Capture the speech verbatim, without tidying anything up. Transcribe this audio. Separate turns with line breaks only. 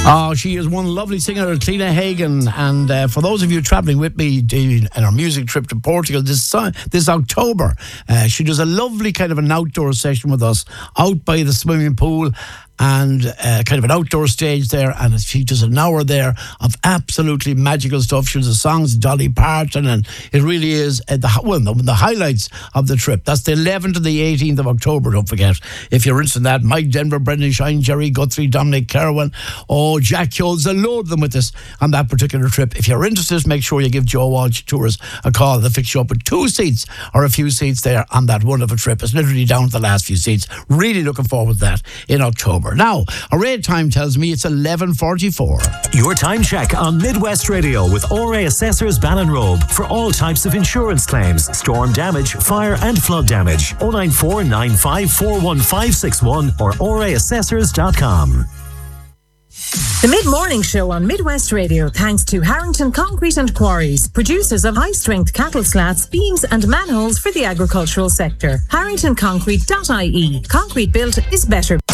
Oh, she is one lovely singer, Cliona Hagan. And uh, for those of you travelling with me on our music trip to Portugal this uh, this October, uh, she does a lovely kind of an outdoor session with us out by the swimming pool. And uh, kind of an outdoor stage there, and she does an hour there of absolutely magical stuff. She does the songs Dolly Parton, and it really is uh, the well, the, the highlights of the trip. That's the eleventh to the eighteenth of October. Don't forget, if you're interested in that, Mike Denver, Brendan Shine, Jerry Guthrie, Dominic Kerwin, oh Jack Hughes, a load of them with us on that particular trip. If you're interested, make sure you give Joe Walsh Tours a call. They'll fix you up with two seats or a few seats there on that wonderful trip. It's literally down to the last few seats. Really looking forward to that in October. Now, our raid time tells me it's eleven forty-four.
Your time check on Midwest Radio with O R A Assessors Ballinrobe for all types of insurance claims, storm damage, fire and flood damage. oh nine four nine five four one five six one or O R A assessors dot com.
The Mid-Morning Show on Midwest Radio, thanks to Harrington Concrete and Quarries, producers of high-strength cattle slats, beams and manholes for the agricultural sector. harrington concrete dot I E. Concrete built is better.